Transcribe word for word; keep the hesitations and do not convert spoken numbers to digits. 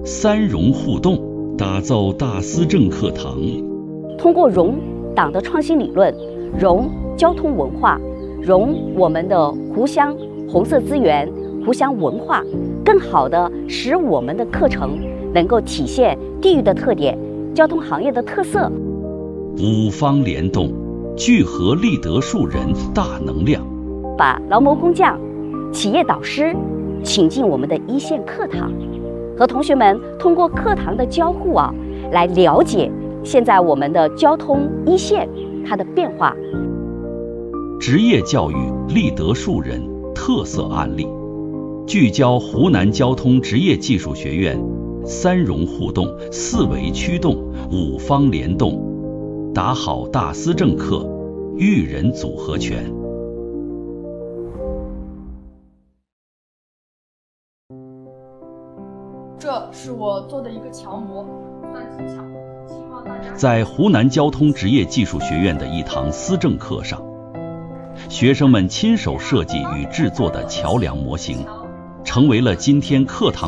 三融互动，打造大思政课堂。 通过融党的创新理论，融交通文化，融我们的湖湘红色资源、湖湘文化，更好的使我们的课程能够体现地域的特点、交通行业的特色。 五方联动，聚合立德树人大能量， 把劳模工匠、企业导师请进我们的一线课堂，和同学们通过课堂的交互啊，来了解现在我们的交通一线它的变化。 职业教育立德树人特色案例，聚焦湖南交通职业技术学院三融互动、四维驱动、五方联动，打好大思政课，育人组合拳。 这是我做的一个桥模，算挺巧。希望大家在湖南交通职业技术学院的一堂思政课上，学生们亲手设计与制作的桥梁模型，成为了今天课堂